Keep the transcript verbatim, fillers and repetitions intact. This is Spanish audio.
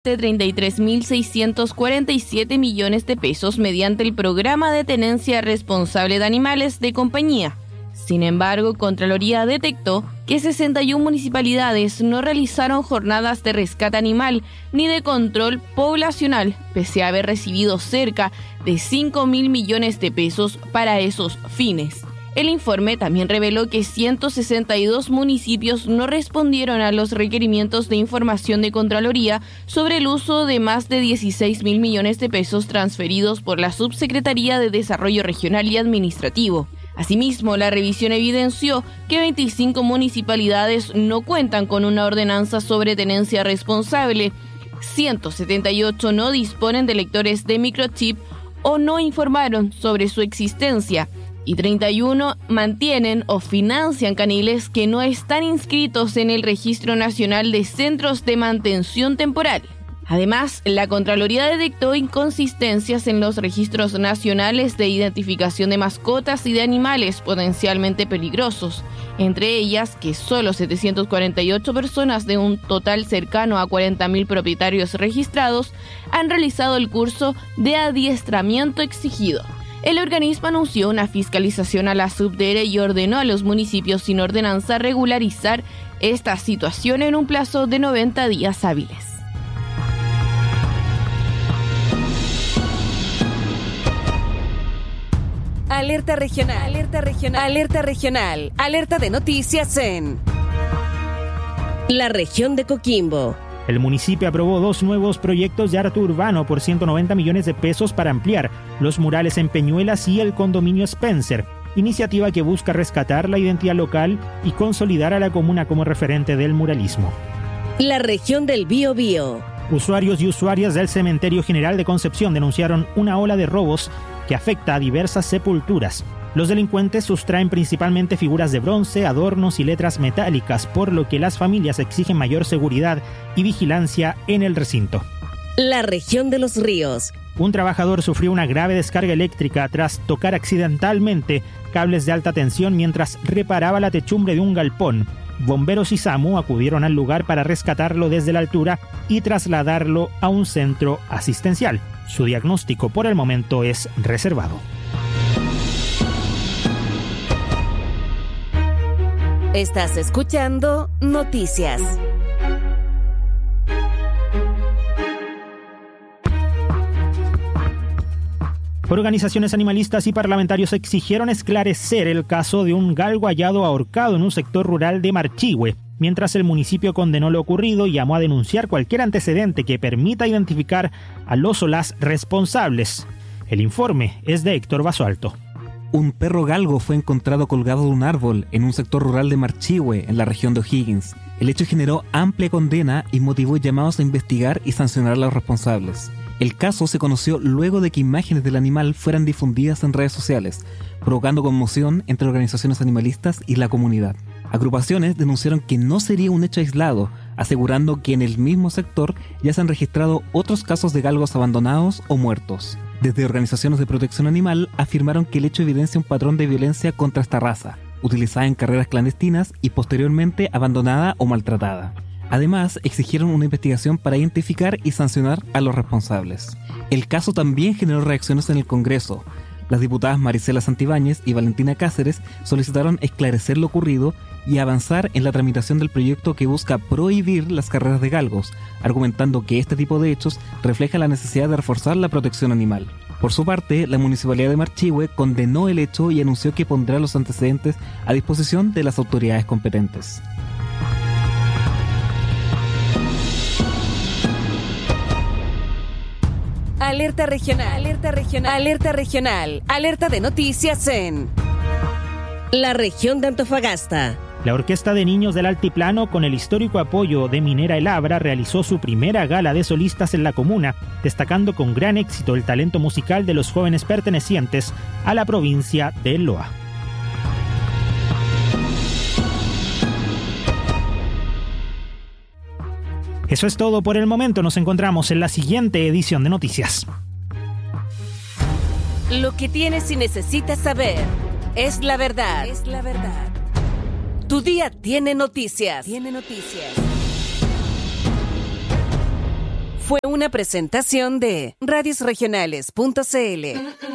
de treinta y tres mil seiscientos cuarenta y siete millones de pesos mediante el programa de tenencia responsable de animales de compañía. Sin embargo, Contraloría detectó que sesenta y una municipalidades no realizaron jornadas de rescate animal ni de control poblacional, pese a haber recibido cerca de cinco mil millones de pesos para esos fines. El informe también reveló que ciento sesenta y dos municipios no respondieron a los requerimientos de información de Contraloría sobre el uso de más de dieciséis mil millones de pesos transferidos por la Subsecretaría de Desarrollo Regional y Administrativo. Asimismo, la revisión evidenció que veinticinco municipalidades no cuentan con una ordenanza sobre tenencia responsable, ciento setenta y ocho no disponen de lectores de microchip o no informaron sobre su existencia, y treinta y uno mantienen o financian caniles que no están inscritos en el Registro Nacional de Centros de Mantención Temporal. Además, la Contraloría detectó inconsistencias en los registros nacionales de identificación de mascotas y de animales potencialmente peligrosos, entre ellas que solo setecientas cuarenta y ocho personas de un total cercano a cuarenta mil propietarios registrados han realizado el curso de adiestramiento exigido. El organismo anunció una fiscalización a la Subdere y ordenó a los municipios sin ordenanza regularizar esta situación en un plazo de noventa días hábiles. Alerta regional, alerta regional, alerta regional, alerta de noticias en la región de Coquimbo. El municipio aprobó dos nuevos proyectos de arte urbano por ciento noventa millones de pesos para ampliar los murales en Peñuelas y el condominio Spencer, iniciativa que busca rescatar la identidad local y consolidar a la comuna como referente del muralismo. La región del Biobío. Usuarios y usuarias del Cementerio General de Concepción denunciaron una ola de robos que afecta a diversas sepulturas. Los delincuentes sustraen principalmente figuras de bronce, adornos y letras metálicas, por lo que las familias exigen mayor seguridad y vigilancia en el recinto. La región de los ríos. Un trabajador sufrió una grave descarga eléctrica tras tocar accidentalmente cables de alta tensión mientras reparaba la techumbre de un galpón. Bomberos y SAMU acudieron al lugar para rescatarlo desde la altura y trasladarlo a un centro asistencial. Su diagnóstico por el momento es reservado. Estás escuchando Noticias. Organizaciones animalistas y parlamentarios exigieron esclarecer el caso de un galgo hallado ahorcado en un sector rural de Marchihue, mientras el municipio condenó lo ocurrido y llamó a denunciar cualquier antecedente que permita identificar a los o las responsables. El informe es de Héctor Basualto. Un perro galgo fue encontrado colgado de un árbol en un sector rural de Marchihue, en la región de O'Higgins. El hecho generó amplia condena y motivó llamados a investigar y sancionar a los responsables. El caso se conoció luego de que imágenes del animal fueran difundidas en redes sociales, provocando conmoción entre organizaciones animalistas y la comunidad. Agrupaciones denunciaron que no sería un hecho aislado, asegurando que en el mismo sector ya se han registrado otros casos de galgos abandonados o muertos. Desde organizaciones de protección animal afirmaron que el hecho evidencia un patrón de violencia contra esta raza, utilizada en carreras clandestinas y posteriormente abandonada o maltratada. Además, exigieron una investigación para identificar y sancionar a los responsables. El caso también generó reacciones en el Congreso. Las diputadas Marisela Santibáñez y Valentina Cáceres solicitaron esclarecer lo ocurrido y avanzar en la tramitación del proyecto que busca prohibir las carreras de galgos, argumentando que este tipo de hechos refleja la necesidad de reforzar la protección animal. Por su parte, la Municipalidad de Marchihue condenó el hecho y anunció que pondrá los antecedentes a disposición de las autoridades competentes. Alerta regional, alerta regional, alerta regional, alerta de noticias en la región de Antofagasta. La Orquesta de Niños del Altiplano, con el histórico apoyo de Minera El Abra, realizó su primera gala de solistas en la comuna, destacando con gran éxito el talento musical de los jóvenes pertenecientes a la provincia de Loa. Eso es todo por el momento. Nos encontramos en la siguiente edición de Noticias. Lo que tienes y necesitas saber es la verdad. Es la verdad. Tu día tiene noticias. Tiene noticias. Fue una presentación de radios regionales punto c l.